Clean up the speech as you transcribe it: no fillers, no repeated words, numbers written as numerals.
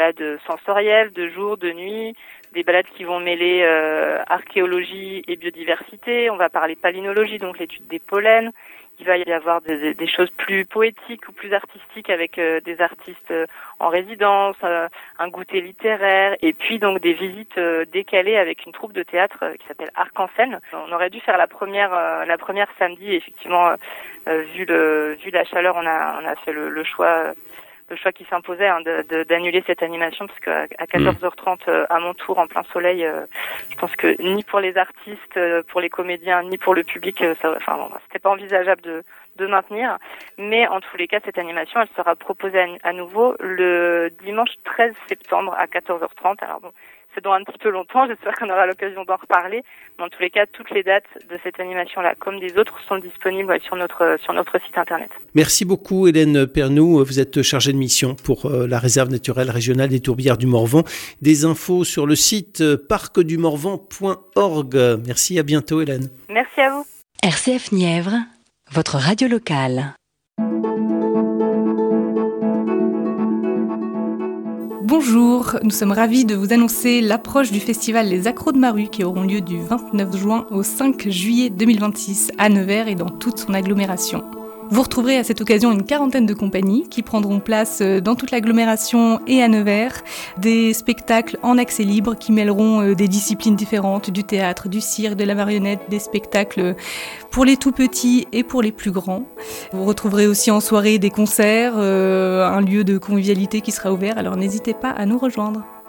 balades sensorielles, de jour, de nuit, des balades qui vont mêler archéologie et biodiversité. On va parler palynologie, donc l'étude des pollens. Il va y avoir des choses plus poétiques ou plus artistiques avec des artistes en résidence, un goûter littéraire et puis donc des visites décalées avec une troupe de théâtre qui s'appelle Arc-en-Scène. On aurait dû faire la première samedi et effectivement vu la chaleur on a fait le choix qui s'imposait d'annuler cette animation parce qu'à 14h30 à mon tour en plein soleil, je pense que ni pour les artistes, pour les comédiens, ni pour le public, c'était pas envisageable de maintenir. Mais en tous les cas, cette animation, elle sera proposée à nouveau le dimanche 13 septembre à 14h30. Alors bon, c'est dans un petit peu longtemps, j'espère qu'on aura l'occasion d'en reparler. Mais en tous les cas, toutes les dates de cette animation-là, comme des autres, sont disponibles sur notre site internet. Merci beaucoup Hélène Pernoud, vous êtes chargée de mission pour la réserve naturelle régionale des Tourbières du Morvan. Des infos sur le site parcdumorvan.org. Merci, à bientôt Hélène. Merci à vous. RCF Nièvre, votre radio locale. Bonjour, nous sommes ravis de vous annoncer l'approche du festival Les Accros de Maru qui auront lieu du 29 juin au 5 juillet 2026 à Nevers et dans toute son agglomération. Vous retrouverez à cette occasion une quarantaine de compagnies qui prendront place dans toute l'agglomération et à Nevers. Des spectacles en accès libre qui mêleront des disciplines différentes, du théâtre, du cirque, de la marionnette, des spectacles pour les tout petits et pour les plus grands. Vous retrouverez aussi en soirée des concerts, un lieu de convivialité qui sera ouvert, alors n'hésitez pas à nous rejoindre.